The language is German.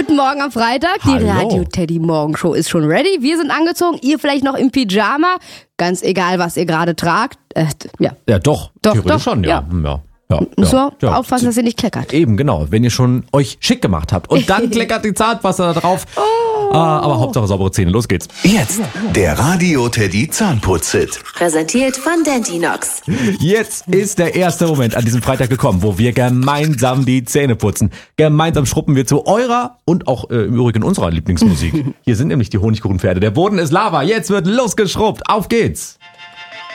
Guten Morgen am Freitag. Die Hallo. Radio-Teddy-Morgenshow ist schon ready. Wir sind angezogen, ihr vielleicht noch im Pyjama. Ganz egal, was ihr gerade tragt. Ja. Ja, doch. Doch, Theoretisch doch, schon, ja. Müssen wir aufpassen, dass ihr nicht kleckert. Eben, genau. Wenn ihr schon euch schick gemacht habt. Und dann kleckert die Zahnpasta da drauf. Aber Hauptsache saubere Zähne. Los geht's. Jetzt der Radio Teddy Zahnputz-Hit. Präsentiert von Dentinox. Jetzt ist der erste Moment an diesem Freitag gekommen, wo wir gemeinsam die Zähne putzen. Gemeinsam schruppen wir zu eurer und auch im Übrigen unserer Lieblingsmusik. Hier sind nämlich die Honigkuchenpferde. Der Boden ist Lava. Jetzt wird losgeschrubbt. Auf geht's.